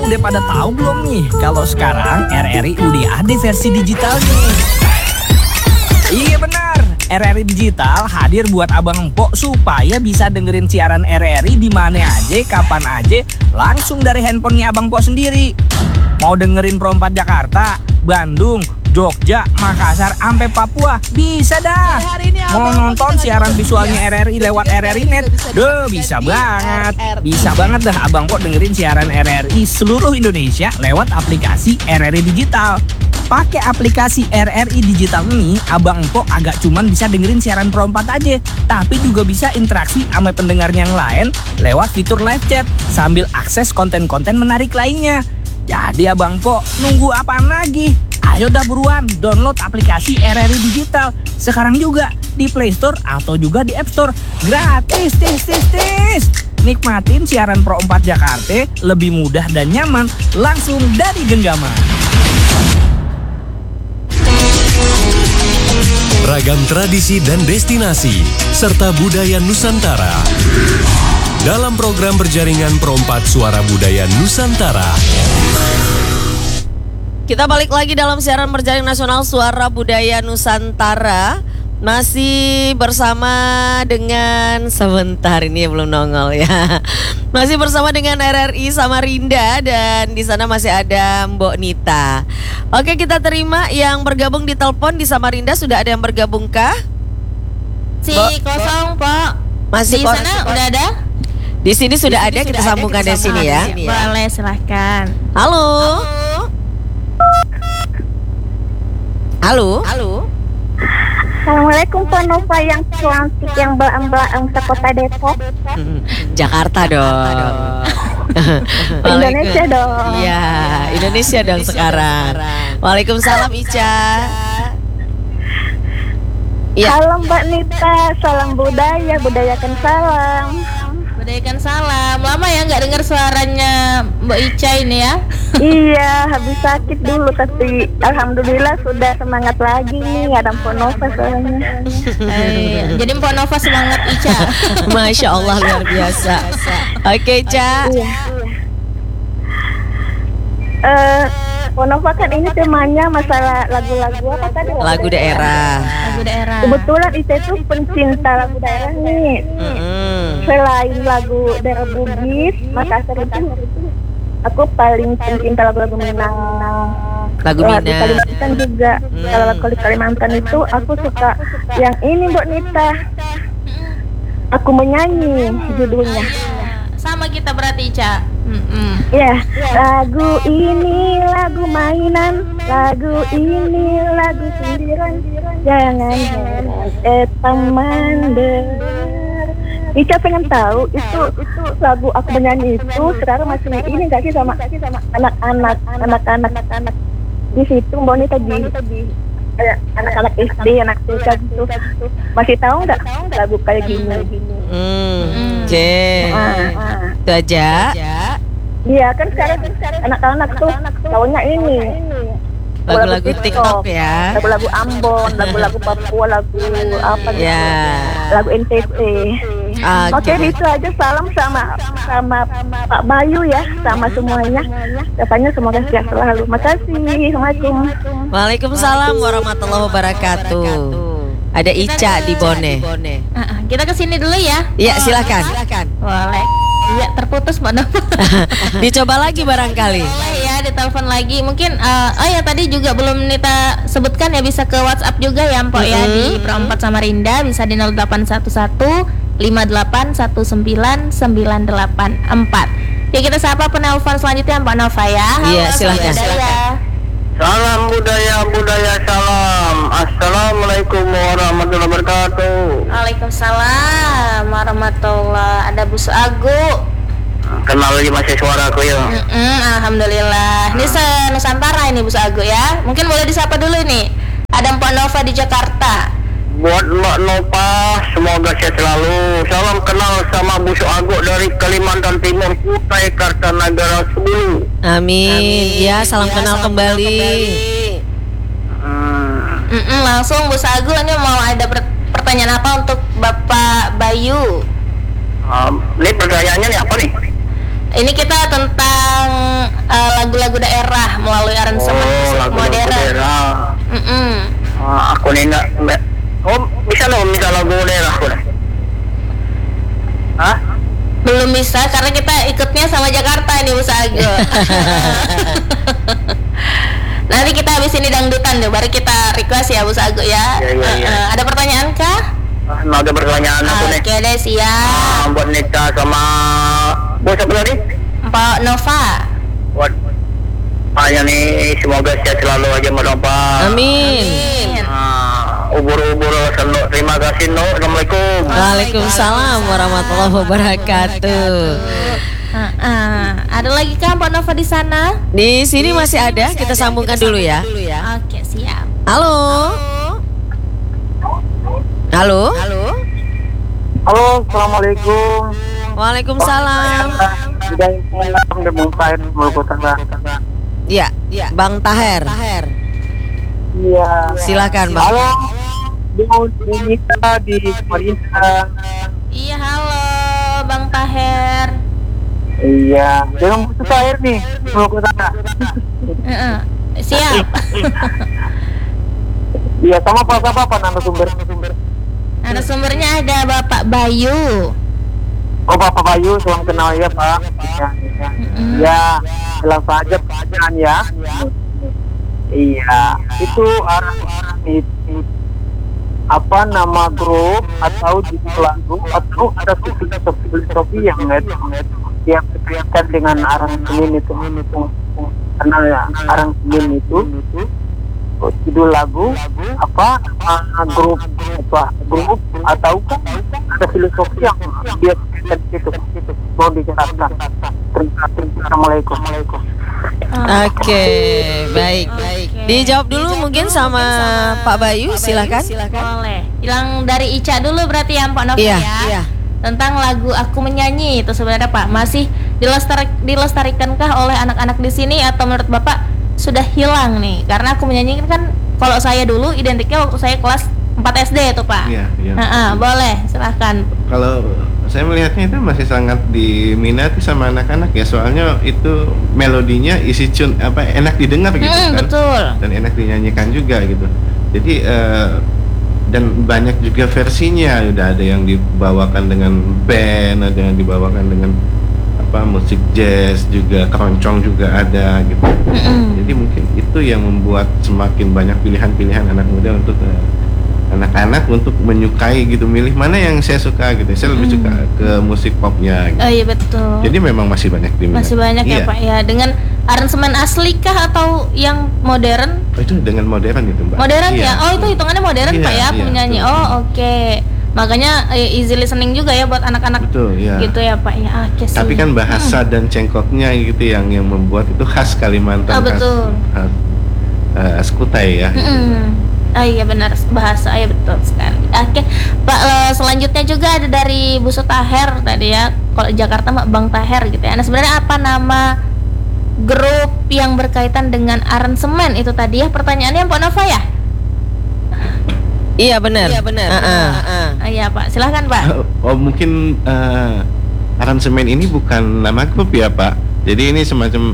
udah pada tahu belum nih kalau sekarang RRI udah ada versi digitalnya? Iya benar, RRI Digital hadir buat abang empok supaya bisa dengerin siaran RRI di mana aja, kapan aja, langsung dari handphonenya abang empok sendiri. Mau dengerin Pro 4 Jakarta, Bandung, Jogja, Makassar, sampai Papua, bisa dah. Mau nonton siaran visualnya RRI lewat RRI Net, bisa banget. Bisa banget dah abang empok dengerin siaran RRI seluruh Indonesia lewat aplikasi RRI Digital. Pakai aplikasi RRI Digital ini, abang empok agak cuman bisa dengerin siaran Pro 4 aja, tapi juga bisa interaksi sama pendengar yang lain lewat fitur live chat sambil akses konten-konten menarik lainnya. Jadi abang empok nunggu apaan lagi? Ayo dah buruan download aplikasi RRI Digital sekarang juga di Play Store atau juga di App Store. Gratis, tis. Nikmatin siaran Pro 4 Jakarta lebih mudah dan nyaman langsung dari genggaman. Ragam tradisi dan destinasi serta budaya Nusantara dalam program berjaringan Pro 4 Suara Budaya Nusantara. Kita balik lagi dalam siaran berjaring nasional Suara Budaya Nusantara. Masih bersama dengan, sebentar ini belum nongol ya. Masih bersama dengan RRI Samarinda dan di sana masih ada Mbok Nita. Oke, kita terima yang bergabung di telepon di Samarinda. Sudah ada yang bergabung kah? Kosong, Pak. Masih di sana udah ada? Di sini sudah ada, kita sambungkan dari sini ya. Boleh, silahkan. Halo. Assalamualaikum Pak Nova yang cantik, yang belang-belang sekota Depok. Jakarta dong. Indonesia dong. Iya, Indonesia dong sekarang. Waalaikumsalam Ica. Ya. Halo Mbak Nita, salam budaya, budayakan salam. Budayakan salam. Lama ya nggak dengar suaranya Mbak Ica ini ya? Iya, habis sakit dulu tapi alhamdulillah sudah semangat lagi nih, ada Mpok Nova soalnya. Jadi Mpok Nova semangat Ica. Masya Allah luar biasa. Oke Ica. Iya. Mpok Nova kan ini temanya masalah lagu-lagu apa tadi? Lagu daerah. Lagu daerah. Kebetulan Ica itu pencinta lagu daerah nih. Selain lagu daerah Bugis, Makassar itu aku paling pencinta lagu-lagu Minang. Lagu Minang. Di Kalimantan juga. Kalau lagu di Kalimantan itu aku suka yang ini Mbak Nita. Aku menyanyi judulnya. Sama kita berarti Ica. Ya, lagu ini lagu mainan, lagu ini lagu sindiran. Jangan teman Ica pengen tahu itu lagu aku menyanyi itu sekarang masih ini nggak sih sama anak-anak di situ Mbak Nita di anak-anak SD, anak TK gitu masih tahu nggak lagu kayak gini? Oke. Itu aja. Iya kan sekarang anak-anak tuh tahunya ini lagu-lagu TikTok ya, lagu-lagu Ambon, lagu-lagu Papua, lagu apa gitu ya, lagu NTT. Oke, itu aja. Salam sama Pak Bayu ya, sama semuanya. Katanya semoga sehat selalu. Makasih. Assalamualaikum. Waalaikumsalam warahmatullahi wabarakatuh. Ada Ica di Bone. Kita kesini dulu ya. Iya silakan. Boleh. Iya terputus Mbak Nova. Dicoba lagi barangkali. Boleh ya, ditelepon lagi. Mungkin ya tadi juga belum Nita sebutkan ya, bisa ke WhatsApp juga ya Mpok ya di Pro 4 Samarinda, bisa di 0811 5819 984. Ya kita sapa penelpon selanjutnya Mbak Nova ya. Iya silakan. Salam budaya salam. Assalamualaikum warahmatullahi wabarakatuh. Waalaikumsalam warahmatullahi. Ada Bu Agu. Kenal lagi masih suaraku ya. Alhamdulillah. Ini se-Nusantara ini Bu Agu ya. Mungkin boleh disapa dulu nih. Ada Mbak Nova di Jakarta. Buat Mbak Nova, semoga sehat selalu. Salam kenal sama Bu Agu dari Kalimantan Timur, Kutai Kartanagara Sebulu. Amin. Ya, salam kenal kembali. Langsung Bu Agu, ini mau ada pertanyaan apa untuk Bapak Bayu? Ini pertanyaannya nih apa nih? Ini kita tentang lagu-lagu daerah melalui aransemen musik lagu modern. daerah. Aku nih nggak. Bisa loh minta lagu daerah aku dah. Hah? Belum bisa karena kita ikutnya sama Jakarta nih Bos Ago. Nanti kita habis ini dangdutan deh, baru kita request ya Bos Ago ya. Iya. Ada pertanyaan kah? Nah, ada pertanyaan aku nih. Oke deh, siap. Buat Nita sama bos apa tadi? Pak Nova. Buat hanya nih, semoga sehat selalu aja Mbak. Amin. Ubur-ubur selalu. Terima kasih No. Assalamualaikum. Waalaikumsalam warahmatullahi wabarakatuh. Ada lagi kan Pak Nova di sana? Di sini masih ada, kita sambungkan dulu ya. Oke, siap. Halo. Halo. Halo, assalamualaikum. Waalaikumsalam. Iya, Bang Taher. Iya. Silakan Bang. Halo, Nita di Samarinda. Iya, halo Bang Taher. Iya, dengan butuh air nih, mau ke sana. Siap. Iya, sama apa narasumber? Narasumbernya ada Bapak Bayu. Oh, Bapak Bayu, salam kenal ya Pak. Ya, jelas saja pertanyaan ya. Iya, itu apa nama grup atau judul lagu atau ada filosofi yang berkaitan dengan aransemen itu. Karena aransemen itu judul lagu apa grup atau ada filosofi yang dia itu mau dijelaskan. Assalamualaikum. Oke, baik. Dijawab dulu mungkin sama Pak Bayu, silakan. Boleh. Yang dari Ica dulu berarti ya Pak Nova ya. Tentang lagu Aku Menyanyi itu sebenarnya Pak masih dilestarikankah oleh anak-anak di sini atau menurut Bapak sudah hilang nih? Karena Aku Menyanyi kan kalau saya dulu identiknya waktu saya kelas 4 SD itu Pak. Iya. Boleh, silahkan. Kalau saya melihatnya itu masih sangat diminati sama anak-anak ya, soalnya itu melodinya isi tune enak didengar gitu kan. Betul. Dan enak dinyanyikan juga gitu. Jadi dan banyak juga versinya, udah ada yang dibawakan dengan band, ada yang dibawakan dengan musik jazz juga, keroncong juga ada gitu. Jadi mungkin itu yang membuat semakin banyak pilihan-pilihan anak muda untuk anak-anak untuk menyukai gitu, milih mana yang saya suka gitu. Saya lebih suka ke musik popnya gitu. Oh iya betul. Jadi memang masih banyak diminati. Masih banyak ya Pak ya. Dengan aransemen asli kah atau yang modern? Oh, itu dengan modern itu Mbak. Modern ya? Oh itu hitungannya modern Pak ya penyanyi. Oh oke. Makanya easy listening juga ya buat anak-anak. Betul ya. Gitu ya Pak ya. Oke sih. Tapi kan bahasa dan cengkoknya gitu yang membuat itu khas Kalimantan. Oh betul. Khas Kutai ya. Oh iya benar, bahasa ya betul sekali. Oke, Pak, selanjutnya juga ada dari Bu Taher tadi ya. Kalau Jakarta Bang Taher gitu ya. Nah, sebenarnya apa nama grup yang berkaitan dengan aransemen itu tadi ya? Pertanyaannya Pak Nova ya? Iya benar. Iya Pak, silahkan Pak. Oh mungkin aransemen ini bukan nama grup ya Pak. Jadi ini semacam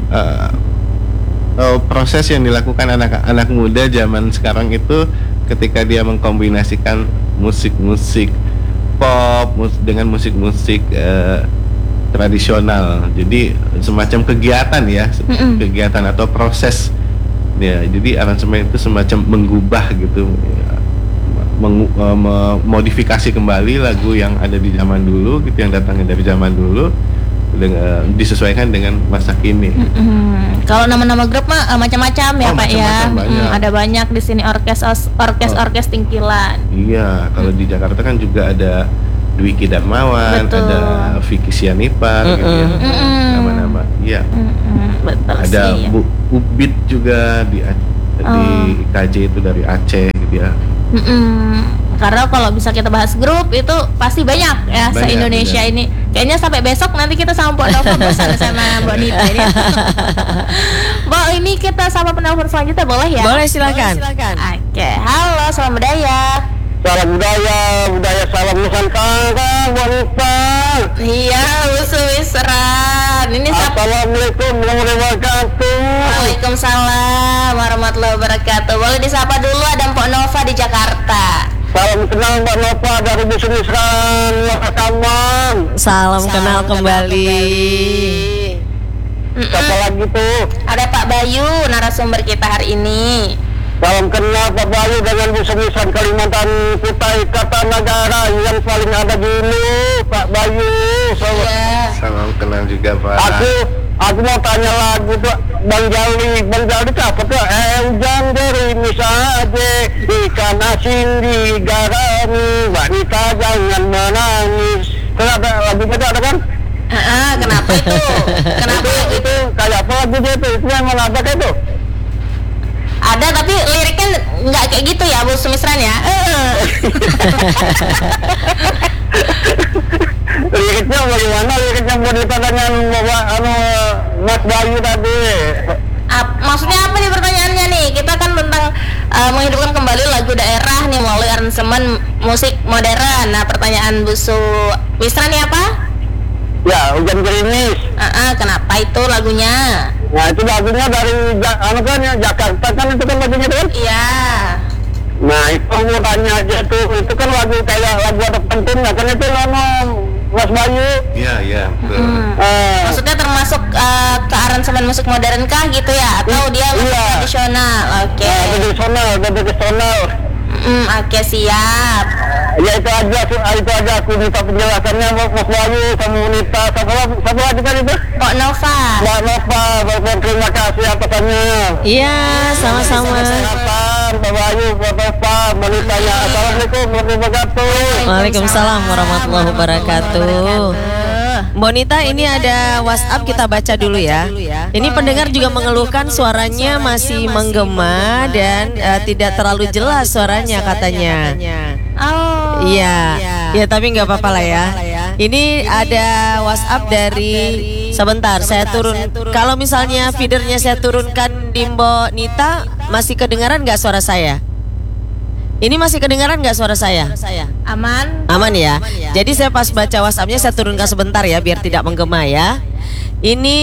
proses yang dilakukan anak-anak muda zaman sekarang itu ketika dia mengkombinasikan musik-musik pop dengan musik-musik tradisional. Jadi semacam kegiatan ya, kegiatan atau proses ya. Jadi aransemen itu semacam mengubah gitu, memodifikasi kembali lagu yang ada di zaman dulu gitu, yang datangnya dari zaman dulu disesuaikan dengan masa kini. Kalau nama-nama grup mah macam-macam ya Pak ya. Ada banyak di sini orkes Tingkilan. Iya, kalau di Jakarta kan juga ada Dwiki Darmawan, betul. Ada Vicky Sianipar gitu ya. Nama-nama. Iya. Betul ada sih. Bu Ubit juga di IKJ itu dari Aceh gitu ya. Karena kalau bisa kita bahas grup itu pasti banyak ya se-Indonesia ini. Kayaknya sampai besok nanti kita sama Mbak Nova bosan sama Mbak Nita ini. Mbak, ini kita sama penelpon selanjutnya boleh ya? Boleh, silakan. Oke, halo, selamat budaya. Salam budaya salam Nusantara, wanita. Iya, Usu Wisran. Ini Assalamualaikum warahmatullahi wabarakatuh. warahmatullahi wabarakatuh. Boleh disapa dulu, ada Mpok Nova di Jakarta. Salam kenal Mbak Nova dari Dusun Isran, Wakasaman. Salam kenal kembali. Siapa lagi tuh? Ada Pak Bayu, narasumber kita hari ini. Salam kenal Pak Bayu dengan Dusun Isran Kalimantan Kutai Kartanagara yang paling ada dulu, Pak Bayu. Salam kenal juga Pak. Aku mau tanya lagu tuh Bang Jali tuh apa tuh? Hujan gerimis aja, ikan asin digarami, wanita jangan menangis. Kenapa lagunya tuh ada kan? Kenapa itu? Kenapa itu kayak apa lagunya itu? Itu yang mana apa kayak itu? Ada tapi liriknya nggak kayak gitu ya, Bu Sumisran ya? Liriknya bagaimana? Liriknya bonita dengan Mas Bayu tadi. Maksudnya apa nih pertanyaannya nih? Kita kan tentang menghidupkan kembali lagu daerah nih melalui aransemen musik modern. Nah, pertanyaan Bu Sumisran nih apa? Ya, Hujan Gerimis. Kenapa itu lagunya? Nah, itu lagunya dari Jakarta kan, itu kan lagunya kan? Iya. Nah, itu mau tanya aja tuh, itu kan lagu kayak lagu ada pentingnya kan, itu Mas Bayu. Iya, betul. Maksudnya termasuk ke aransemen musik modern kah gitu ya? Atau dia musik tradisional? Oke. Tradisional. Oke, siap. Ya itu aja aku minta penjelasannya Mas Bayu sama Unita. Satu lagi kan itu? Mbak Nova. Mbak Nova, terima kasih atasannya. Iya, sama-sama. Mbak Bayu, Mbak Nova, Unitanya. Assalamualaikum warahmatullahi wabarakatuh. Waalaikumsalam warahmatullahi wabarakatuh. Bonita, ini ada WhatsApp, kita baca dulu ya. Ini pendengar juga mengeluhkan suaranya masih menggema dan tidak terlalu jelas suaranya katanya. Oh. Iya, ya tapi nggak apa-apa lah ya. Ini ada WhatsApp dari, sebentar saya turun. Kalau misalnya feedernya saya turunkan di Mbak Nita, masih kedengaran nggak suara saya? Ini masih kedengaran nggak suara saya? Aman. Aman ya. Jadi saya pas baca WhatsAppnya saya turunkan sebentar ya biar tidak menggema ya. Ini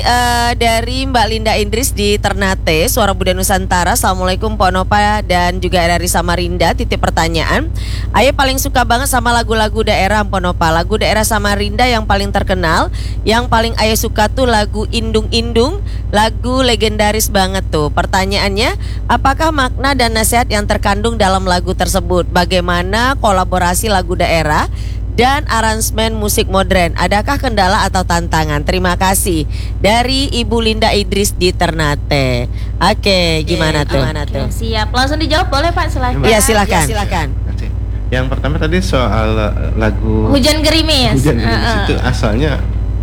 dari Mbak Linda Indris di Ternate, Suara Budaya Nusantara. Assalamualaikum Pak Nova dan juga RRI Samarinda. Titip pertanyaan, Aye paling suka banget sama lagu-lagu daerah Pak Nova. Lagu daerah Samarinda yang paling terkenal, yang paling Aye suka tuh lagu Indung Indung. Lagu legendaris banget tuh. Pertanyaannya, apakah makna dan nasihat yang terkandung dalam lagu tersebut? Bagaimana kolaborasi lagu daerah dan aransemen musik modern? Adakah kendala atau tantangan? Terima kasih. Dari Ibu Linda Idris di Ternate. Oke, gimana tuh? Siap. Langsung dijawab boleh Pak, silakan. Iya, silakan. Yang pertama tadi soal lagu Hujan Gerimis. Hujan Gerimis itu asalnya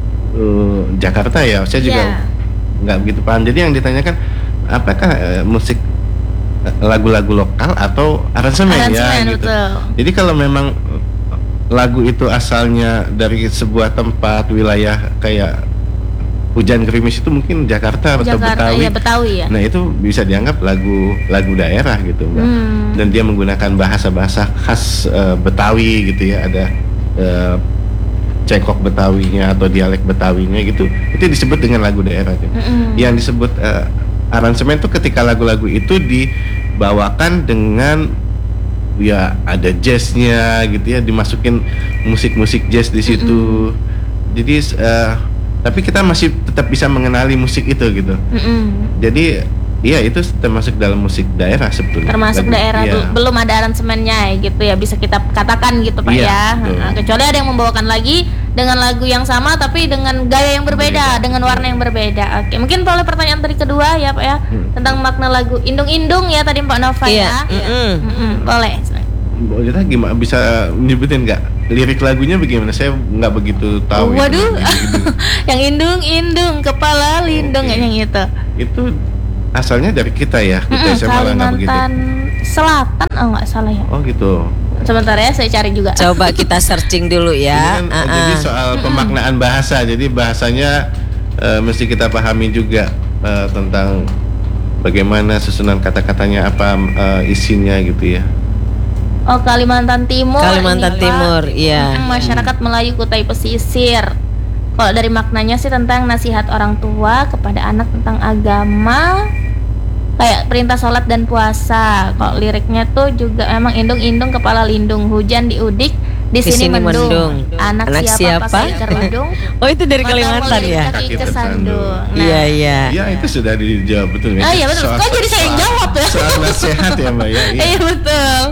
Jakarta ya. Saya juga nggak begitu paham. Jadi yang ditanyakan apakah musik lagu-lagu lokal atau aransemen ya gitu. Betul. Jadi kalau memang lagu itu asalnya dari sebuah tempat wilayah kayak Hujan Gerimis itu mungkin Jakarta atau Betawi. Iya, Betawi ya. Nah, itu bisa dianggap lagu daerah gitu, Mbak. Dan dia menggunakan bahasa-bahasa khas Betawi gitu ya, ada cekok Betawinya atau dialek Betawinya gitu. Itu disebut dengan lagu daerah gitu. Yang disebut aransemen itu ketika lagu-lagu itu dibawakan dengan ya ada jazznya gitu ya, dimasukin musik-musik jazz di situ. Jadi tapi kita masih tetap bisa mengenali musik itu gitu. Jadi iya itu termasuk dalam musik daerah sebetulnya. Termasuk lagu, daerah iya. belum ada aransemennya gitu ya, bisa kita katakan gitu Pak ya. Kecuali ada yang membawakan lagi dengan lagu yang sama tapi dengan gaya yang berbeda, dengan warna yang berbeda. Oke, mungkin boleh pertanyaan tadi kedua ya Pak ya, tentang makna lagu Indung Indung ya tadi Pak Nova ya. Boleh. Boleh gimana bisa nyebutin nggak lirik lagunya bagaimana? Saya nggak begitu tahu. Waduh, yang indung kepala lindung yang itu. Itu asalnya dari kita ya, saya malah nggak begitu. Kalimantan Selatan, nggak salah ya. Oh gitu. Sebentar ya, saya cari juga. Coba kita searching dulu ya. Jadi soal pemaknaan bahasa, jadi bahasanya mesti kita pahami juga tentang bagaimana susunan kata-katanya, apa isinya gitu ya. Oh, Kalimantan Timur. Kalimantan Timur, iya. Masyarakat Melayu Kutai Pesisir. Kalau dari maknanya sih tentang nasihat orang tua kepada anak tentang agama. kayak perintah sholat dan puasa. Kalau liriknya tuh juga memang indung-indung kepala lindung, hujan di udik di sini mendung. Anak siapa pakai kerudung? Oh, itu dari Kalimantan ya? Kaki kesandung. Iya, iya. Ya itu sudah dijawab betul. Oh iya betul. Kok jadi saya yang jawab ya? Soal nasihat ya Mbak ya. Iya betul.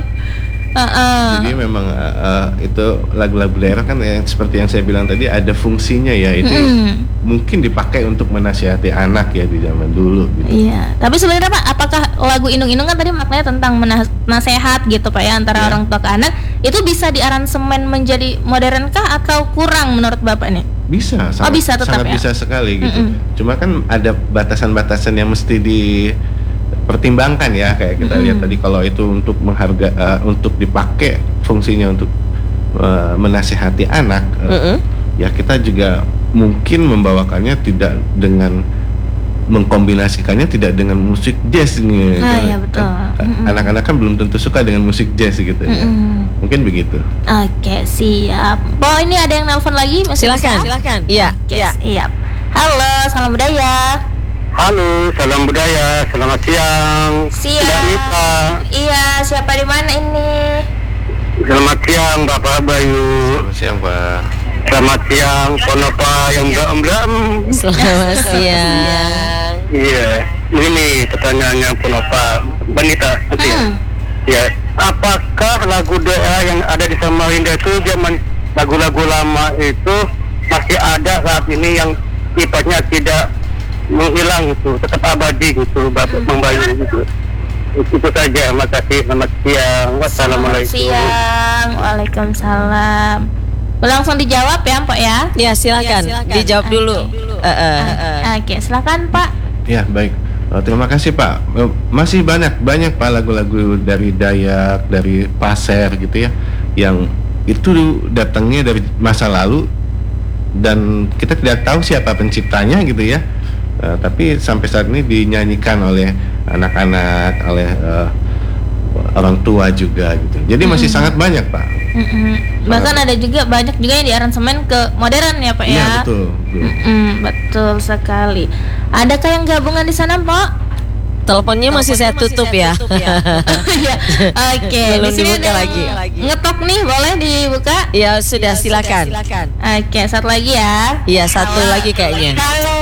Jadi memang itu lagu-lagu daerah kan yang seperti yang saya bilang tadi ada fungsinya ya, itu mungkin dipakai untuk menasihati anak ya di zaman dulu gitu. Iya, tapi sebenarnya Pak, apakah lagu indung-indung kan tadi maknanya tentang nasihat gitu Pak ya antara orang tua ke anak, itu bisa diaransemen menjadi modern kah atau kurang menurut Bapak nih? Bisa, sangat, bisa tetap sangat ya? bisa sekali gitu. Cuma kan ada batasan-batasan yang mesti dipertimbangkan ya, kayak kita lihat tadi kalau itu untuk untuk dipakai fungsinya untuk menasihati anak, ya kita juga mungkin membawakannya tidak dengan mengkombinasikannya tidak dengan musik jazz nih. Iya betul. Anak-anak kan belum tentu suka dengan musik jazz gitu ya. Mungkin begitu. Oke, siap. Oh, ini ada yang nelpon lagi? Masih Silakan. bisa? Iya, Oke, iya. siap. Halo, salam budaya. Halo, salam budaya. Selamat siang. Siang. Mbak Nita. Iya, siapa di mana ini? Selamat siang Bapak Bayu. Selamat siang Pak. Selamat siang Ponopa yang beram-beram. Selamat siang. Iya, ini pertanyaannya Ponopa Banita. Ya, apakah lagu daerah yang ada di Samarinda itu zaman lagu-lagu lama itu masih ada saat ini yang sifatnya tidak menghilang gitu, tetap abadi gitu, Bapak Bayu gitu. Itu saja, makasih. Selamat siang. Wassalamualaikum. Siang. Waalaikumsalam. Langsung dijawab ya, Pak ya? Ya, silakan. Dijawab dulu. Oke, silakan Pak. Ya baik. Terima kasih Pak. Masih banyak Pak lagu-lagu dari Dayak, dari Pasir gitu ya, yang itu datangnya dari masa lalu dan kita tidak tahu siapa penciptanya gitu ya. Tapi sampai saat ini dinyanyikan oleh anak-anak, oleh orang tua juga gitu. Jadi masih sangat banyak Pak. Bahkan ada juga banyak juga yang diaransemen ke modern ya Pak ya. Iya betul. Betul sekali. Adakah yang gabungan di sana Pak? Teleponnya masih saya tutup ya. Iya. Oke. Belum Di sini dibuka ada lagi. Ngetok nih, boleh dibuka? Ya sudah, silakan. Oke, satu lagi ya. Iya, satu lagi kayaknya.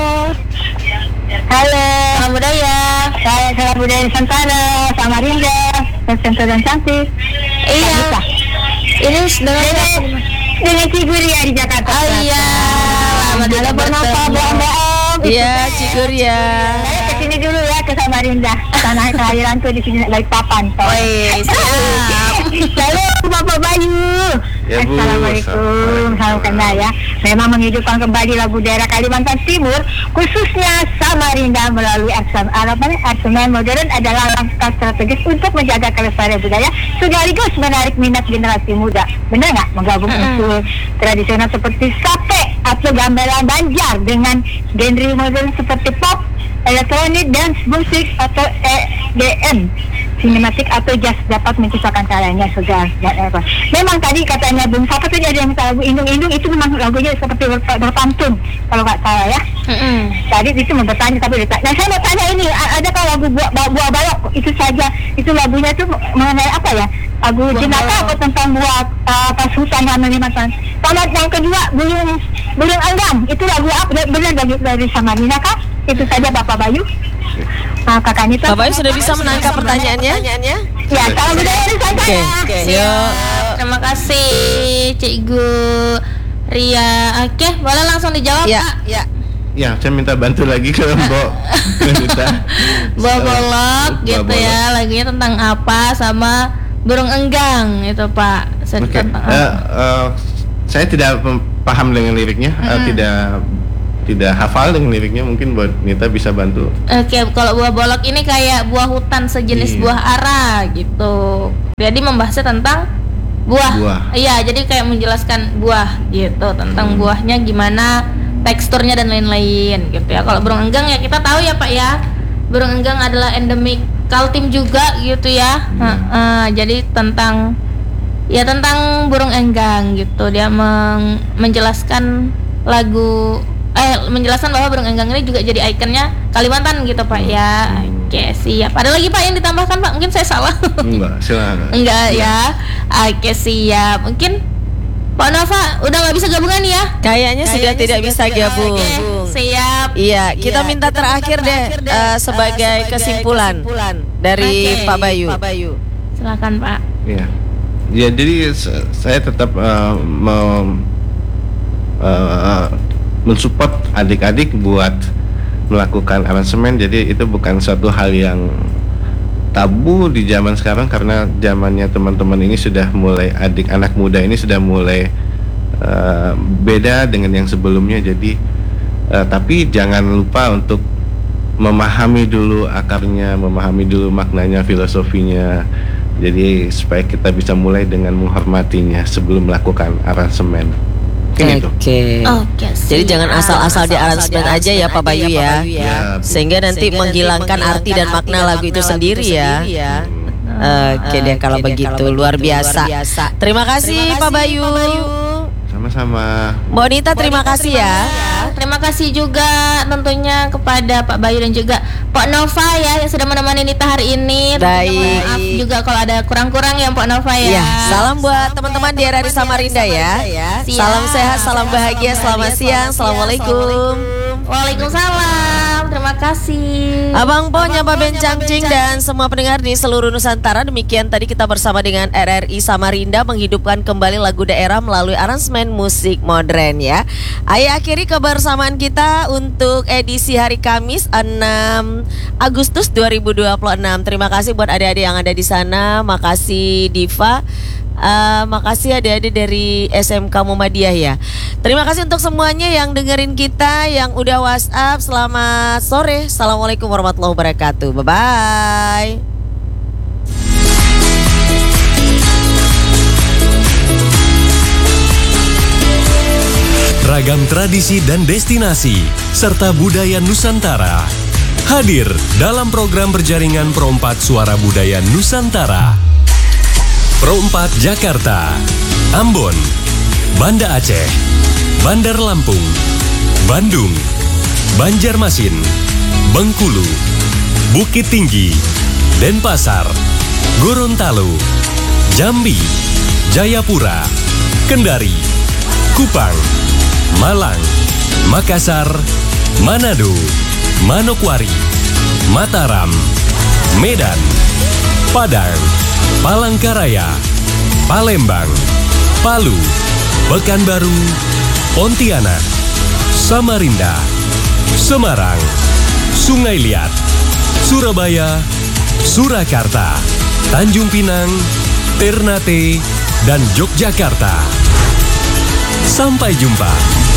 Halo, Salam budaya. saya salam budaya Nusantara, Samarinda, tersentuh dan cantik. Iya. Ini Dengan Ciguria di Jakarta. Oh iya. Halo, Ponopa, Bohong. Iya, Ciguria. Saya kesini dulu ya ke Samarinda. Tanah kelahiranku di sini lagi papan. Woi, siap. Halo, Bapak Bayu. Ya, Bu. Assalamualaikum. Salam kenal ya. Memang menghidupkan kembali lagu daerah Kalimantan Timur, khususnya Samarinda melalui aransemen modern adalah langkah strategis untuk menjaga kelestarian budaya sekaligus menarik minat generasi muda. Benar nggak? Menggabung unsur tradisional seperti sape atau gamelan Banjar dengan genre modern seperti pop, elektronik, dance musik atau EDM, sinematik atau jazz dapat menciptakan caranya sudah. Memang tadi katanya Bung Sapa tadi ada yang minta lagu indung-indung, itu memang lagunya seperti berpantun kalau nggak salah ya. Tadi itu mau bertanya tapi nah saya mau tanya ini, adakah lagu buah balok itu saja, itu lagunya itu mengenai apa ya, lagu jenaka atau tentang buah pas hutan yang Kalimantan. Sama yang kedua burung anggam, itu lagu apa, benar dari Samarinda kah? Itu saja Bapak Bayu. Kakak Nita. Bapak Bayu sudah bisa menangkap pertanyaannya? Ya, salam budaya Nusantara. Oke. Siap. Terima kasih Cikgu Ria. Oke, boleh langsung dijawab Pak. Ya, saya minta bantu lagi ke Mbok Nita. Buah bolok gitu Buah ya, lagunya tentang apa, sama burung enggang itu Pak. Oke. Tentang apa? Saya tidak paham dengan liriknya, tidak hafal dengan liriknya, mungkin buat Nita bisa bantu. Oke, kalau buah bolok ini kayak buah hutan sejenis Iya. buah ara gitu. Jadi membahasnya tentang buah. Iya, jadi kayak menjelaskan buah gitu, tentang buahnya gimana, teksturnya dan lain-lain gitu ya. Kalau burung enggang ya kita tahu ya Pak ya. Burung enggang adalah endemik Kaltim juga gitu ya. Jadi tentang burung enggang gitu. Dia menjelaskan menjelaskan bahwa burung enggang ini juga jadi ikonnya Kalimantan gitu Pak ya. Oke, siap. Ada lagi Pak yang ditambahkan Pak? Mungkin saya salah. Enggak, silakan. Enggak ya. Oke, siap. Mungkin Pak Nova udah nggak bisa gabungan ya? Kayaknya sudah tidak bisa gabung. Oke, siap. Iya, kita minta terakhir deh sebagai kesimpulan dari Pak Bayu. Silakan Pak. Iya. Ya, jadi saya tetap mensupport adik-adik buat melakukan aransemen. Jadi itu bukan suatu hal yang tabu di zaman sekarang, karena zamannya teman-teman ini sudah mulai, anak muda ini sudah mulai beda dengan yang sebelumnya. Jadi tapi jangan lupa untuk memahami dulu akarnya, memahami dulu maknanya, filosofinya. Jadi supaya kita bisa mulai dengan menghormatinya sebelum melakukan aransemen. Oke. Jadi jangan asal-asal di aransemen aja ya Pak Bayu ya. Sehingga nanti menghilangkan arti dan makna lagu itu sendiri ya. Oke deh kalau begitu, luar biasa. Terima kasih Pak Bayu. Sama-sama. Mbak Nita terima kasih ya. Terima kasih juga tentunya kepada Pak Bayu dan juga Pak Nova ya yang sudah menemani Nita hari ini. Baik. Maaf juga kalau ada kurang-kurang ya Pak Nova ya. Salam buat teman-teman di RRI Samarinda ya. Salam sehat, salam bahagia, selamat siang. Assalamualaikum. Waalaikumsalam. Terima kasih. Abang Po, Nyapa Bencangcing dan semua pendengar di seluruh Nusantara. Demikian tadi kita bersama dengan RRI Samarinda menghidupkan kembali lagu daerah melalui aransemen musik modern ya. Ayo akhiri kebersamaan kita untuk edisi hari Kamis 6 Agustus 2026. Terima kasih buat adik-adik yang ada di sana. Makasih Diva. Makasih adik-adik dari SMK Muhammadiyah ya. Terima kasih untuk semuanya yang dengerin kita, yang udah WhatsApp. Selamat sore. Assalamualaikum warahmatullahi wabarakatuh. Bye-bye. Ragam tradisi dan destinasi serta budaya Nusantara hadir dalam program berjaringan Pro 4 Suara Budaya Nusantara. Pro 4 Jakarta, Ambon, Banda Aceh, Bandar Lampung, Bandung, Banjarmasin, Bengkulu, Bukit Tinggi, Denpasar, Gorontalo, Jambi, Jayapura, Kendari, Kupang, Malang, Makassar, Manado, Manokwari, Mataram, Medan, Padang, Palangkaraya, Palembang, Palu, Pekanbaru, Pontianak, Samarinda, Semarang, Sungai Liat, Surabaya, Surakarta, Tanjung Pinang, Ternate, dan Yogyakarta. Sampai jumpa.